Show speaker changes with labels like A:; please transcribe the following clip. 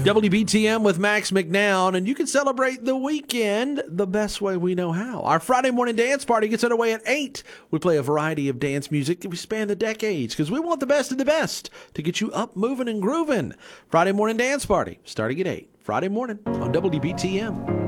A: WBTM with Max McNown, and you can celebrate the weekend the best way we know how. Our Friday morning dance party gets underway at 8. We play a variety of dance music that we span the decades because we want the best of the best to get you up, moving, and grooving. Friday morning dance party starting at 8. Friday morning on WBTM.